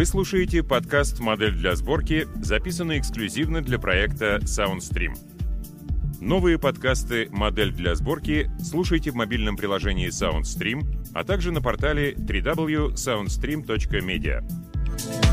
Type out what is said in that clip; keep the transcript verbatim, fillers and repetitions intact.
слушаете подкаст «Модель для сборки», записанный эксклюзивно для проекта SoundStream. Новые подкасты «Модель для сборки» слушайте в мобильном приложении SoundStream, а также на портале дабл ю дабл ю дабл ю точка soundstream точка media.